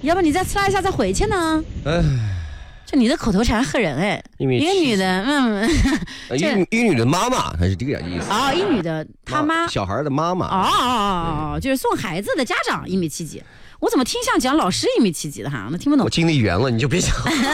要不你再呲啦一下再回去呢？就你的口头禅吓人哎，一个女的， 一女的妈妈，它是这个意思。 一女的他妈， 小孩的妈妈。 就是送孩子的家长1.7米。我怎么听像讲老师1.7米的哈？那听不懂。 我精力圆了，你就别讲。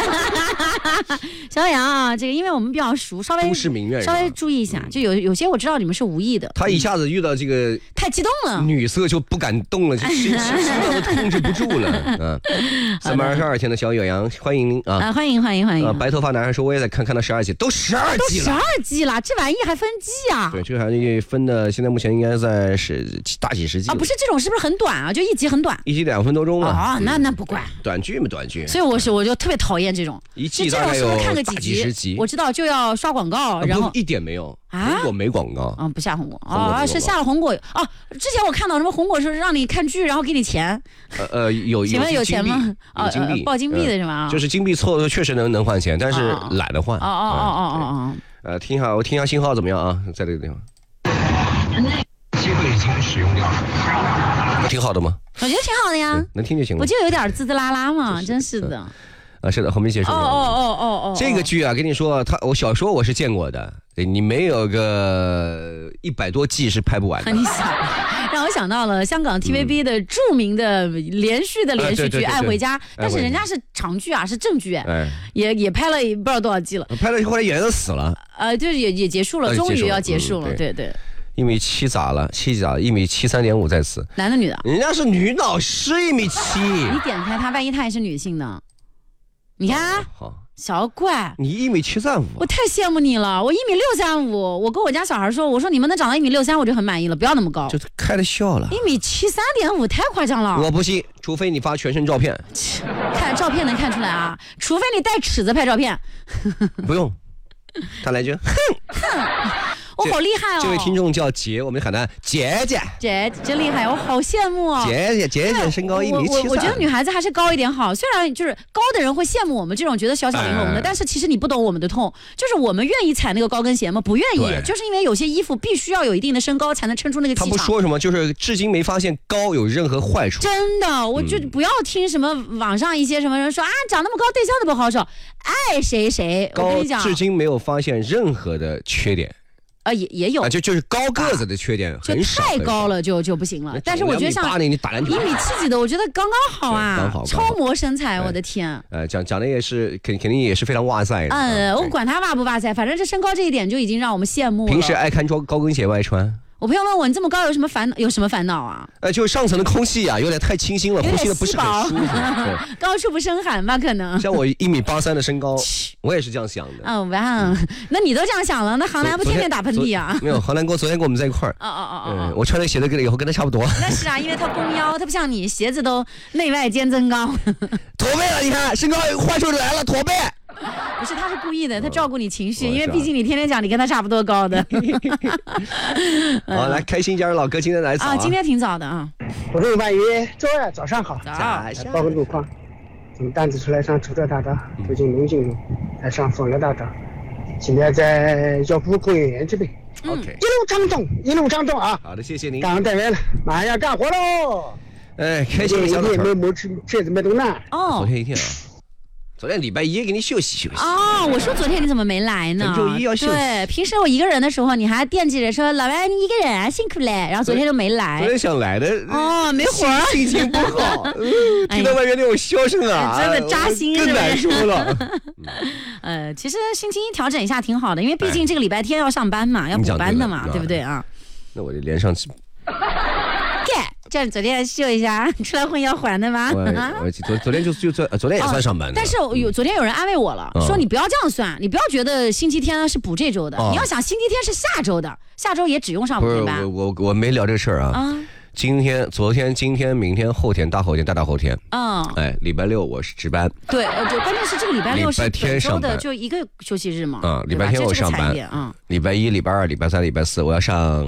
小杨啊，这个因为我们比较熟，稍微都市名媛， 稍微注意一下。就有些我知道你们是无意的。 他一下子遇到这个太激动了， 女色就不敢动了，心脏都控制不住了。322天的小远洋，欢迎您啊！ 欢迎。 白头发男孩说我也在看到12集，都12集了 ，12集了，这玩意还分季啊？ 对，这个还分的，现在目前应该在大几十集啊？不是这种，是不是很短啊？就一集很短， 一集2分多钟啊？那不管短剧嘛，短剧。 所以我就特别讨厌这种一季大概有看个几十集， 我知道就要刷广告，然后一点没有红果没广告不下红果是下了红果之前我看到什么红果是让你看剧然后给你钱，请问有钱吗？报金币的是吗？ 就是金币凑的确实能换钱，但是懒得换。听好，我听一下信号怎么样啊？在这个地方，机会已经使用掉了，挺好的吗？ 我觉得挺好的呀， 能听就行了。 不就有点滋滋啦啦吗？真是的。 是的，后面结束了。这个剧啊，跟你说，我小说我是见过的，你没有个100多季是拍不完的。 你想，让我想到了香港 TVB 的著名的连续的连续剧《爱回家》，但是人家是长剧啊，是正剧，也拍了不知道多少季了。 拍了后来演员都死了。 就是也结束了，终于要结束了。对。 1.7米咋了？7咋了？1.7米3.5在此。 男的女的？ 人家是女老师1.7米。 你点开她，万一她也是女性呢？你看，小怪， 你1.735米， 我太羡慕你了。我1.635米，我跟我家小孩说，我说你们能长到1.63米，我就很满意了，不要那么高。 就开了笑了。 1.7米3.5米太夸张了。 我不信，除非你发全身照片。 看照片能看出来啊，除非你带尺子拍照片。 不用，他来句哼。 我好厉害哦！ 这位听众叫杰，我们喊他姐姐。 姐真厉害，我好羡慕哦。 姐姐身高1.73米。 我觉得女孩子还是高一点好，虽然就是高的人会羡慕我们这种觉得小小玲珑的，但是其实你不懂我们的痛，就是我们愿意踩那个高跟鞋吗？不愿意，就是因为有些衣服必须要有一定的身高才能撑出那个气场。 他不说什么，就是至今没发现高有任何坏处。 真的，我就不要听什么网上一些什么人说长那么高对象都不好找，爱谁谁。我跟你讲， 至今没有发现任何的缺点。 也有就是高个子的缺点很少， 太高了就不行了。但是我觉得像 1.8米，你打篮球 1.7米几的，我觉得刚刚好啊， 刚好超模身材，我的天！ 讲的也是肯定也是非常哇塞的。 我管他哇不哇塞，反正这身高这一点就已经让我们羡慕了。 平时爱看高跟鞋外穿。我朋友问我，你这么高有什么烦恼啊？ 就是上层的空气啊，有点太清新了，呼吸的不是很舒服。 高处不胜寒吧？可能。 像我1.83米的身高，我也是这样想的。 哇，那你都这样想了，那杭南不天天打喷嚏啊？ 没有，杭南昨天跟我们在一块儿。我穿那鞋子以后跟他差不多。 那是啊，因为他弓腰，他不像你，鞋子都内外兼增高。 驼背了，你看身高坏处来了，驼背。 不是，他是故意的，他照顾你情绪，因为毕竟你天天讲你跟他差不多高的。 好，来开心家人老哥，今天来早今天挺早的啊。 我是万一早上好，报个路况。从担子出来上崇德大道，途经龙井路，再上丰乐大道，现在在药铺工业园这边。 OK， 一路畅通啊！ 好的，谢谢您。 刚带完了，马上要干活喽。 开心小老头。 没车子没动呢。 昨天一天啊。昨天礼拜一给你休息休息。 我说昨天你怎么没来呢？ 周一要休息。 对，平时我一个人的时候，你还惦记着说老外你一个人啊辛苦嘞，然后昨天就没来。 昨天想来的。 没活儿， 心情不好。听到外面那种笑声啊， 真的扎心， 更难说了。 其实星期一调整一下挺好的，因为毕竟这个礼拜天要上班嘛，要补班的嘛，对不对啊？ 那我就连上。 叫你昨天秀一下，出来混要还的吗？ 昨天昨天也算上班的。 但是昨天有人安慰我了，说你不要这样算，你不要觉得星期天是补这周的，你要想星期天是下周的，下周也只用上5天班。 我没聊这个事儿啊。今天、昨天、今天、明天、后天、大后天、大后天。礼拜六我是值班。 对，关键是这个礼拜六是本周的就一个休息日嘛。 礼拜天我上班。礼拜一、礼拜二、礼拜三、礼拜四我要上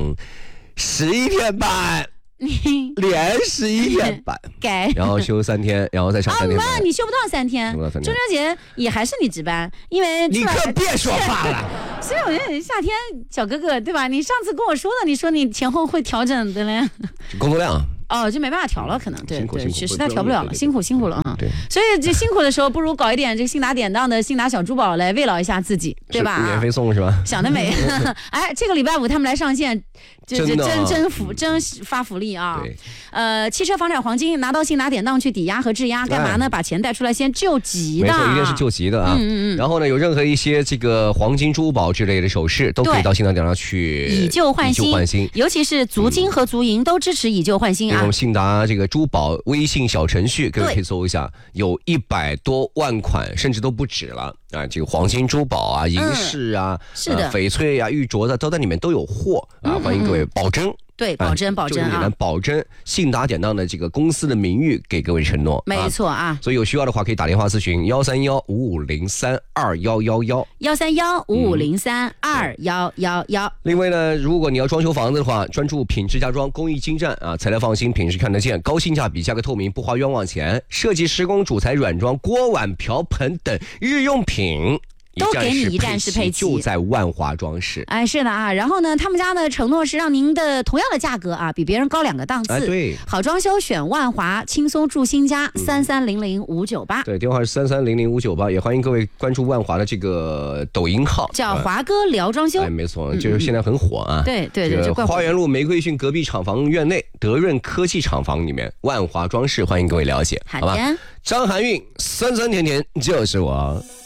11天班。连11天班，然后休3天，然后再上3天班。 你休不到3天，中秋节也还是你值班，因为你可别说话了。 所以我觉得夏天小哥哥对吧？你上次跟我说的，你说你前后会调整的嘞。 工作量哦，就没办法调了，可能对对，实在调不了了，辛苦了啊。 对， 所以这辛苦的时候，不如搞一点这个信达典当的信达小珠宝来慰劳一下自己，对吧？ 免费送是吧？ 想得美！哎，这个礼拜5他们来上线，真发福利啊！汽车、房产、黄金拿到信达典当去抵押和质押，干嘛呢？把钱带出来先救急的， 没错，一定是救急的啊！然后呢，有任何一些这个黄金、珠宝之类的首饰，都可以到信达典当去以旧换新，尤其是足金和足银都支持以旧换新啊！ 我们信达这个珠宝微信小程序，各位可以搜一下，有100多万款，甚至都不止了啊！这个黄金、珠宝啊、银饰啊、 是的， 翡翠啊、玉镯子都在里面都有货啊！欢迎各位保证。 对，保真啊！ 保真信达典当的这个公司的名誉给各位承诺， 没错啊。 所以有需要的话可以打电话咨询131-5503-2111，131-5503-2111。另外呢，如果你要装修房子的话，专注品质家装，工艺精湛啊，材料放心，品质看得见，高性价比，价格透明，不花冤枉钱。设计施工主材软装、锅碗瓢盆等日用品。 都给你一站式配齐， 就在万华装饰。 哎，是的啊。然后呢，他们家的承诺是让您的同样的价格啊，比别人高2个档次。 对， 好装修选万华，轻松住新家，3300598。 对，电话是3300598，也欢迎各位关注万华的这个抖音号， 叫华哥聊装修。 哎，没错，就是现在很火啊。 对， 花园路玫瑰逊隔壁厂房院内德润科技厂房里面，万华装饰，欢迎各位了解，好吧？张含韵酸酸甜甜就是我。